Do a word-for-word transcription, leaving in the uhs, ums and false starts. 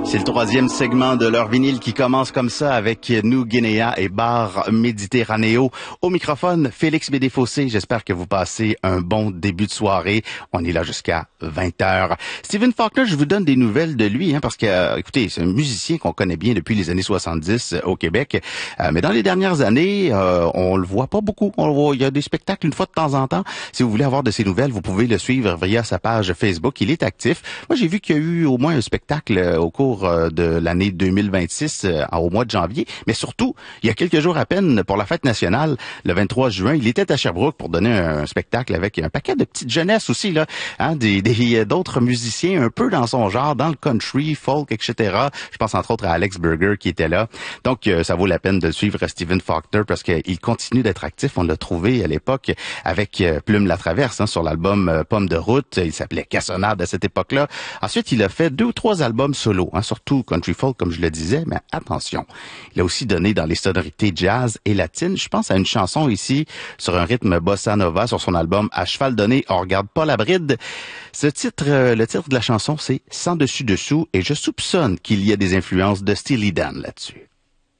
C'est le troisième segment de leur vinyle qui commence comme ça avec New Guinea et Bar Méditerranéo. Au microphone, Félix Bédéfossé. J'espère que vous passez un bon début de soirée. On est là jusqu'à vingt heures. Stephen Faulkner, je vous donne des nouvelles de lui, hein, parce que, euh, écoutez, c'est un musicien qu'on connaît bien depuis les années soixante-dix euh, au Québec. Euh, mais dans les dernières années, euh, on le voit pas beaucoup. On le voit, il y a des spectacles une fois de temps en temps. Si vous voulez avoir de ses nouvelles, vous pouvez le suivre via sa page Facebook. Il est actif. Moi, j'ai vu qu'il y a eu au moins un spectacle euh, au cours de l'année deux mille vingt-six euh, au mois de janvier, mais surtout, il y a quelques jours à peine pour la fête nationale, le vingt-trois juin, il était à Sherbrooke pour donner un spectacle avec un paquet de petites jeunesses aussi, là, hein, des, des d'autres musiciens un peu dans son genre, dans le country, folk, et cetera. Je pense entre autres à Alex Burger qui était là. Donc, euh, ça vaut la peine de le suivre, Stephen Faulkner, parce qu'il continue d'être actif. On l'a trouvé à l'époque avec euh, Plume la Traverse, hein, sur l'album euh, Pomme de route. Il s'appelait Cassonade à cette époque-là. Ensuite, il a fait deux ou trois albums solo, hein, surtout country folk, comme je le disais, mais attention, il a aussi donné dans les sonorités jazz et latines. Je pense à une chanson ici sur un rythme bossa nova sur son album À cheval donné, on regarde pas la bride. Ce titre, euh, le titre de la chanson, c'est Sans dessus dessous, et je soupçonne qu'il y a des influences de Steely Dan là-dessus.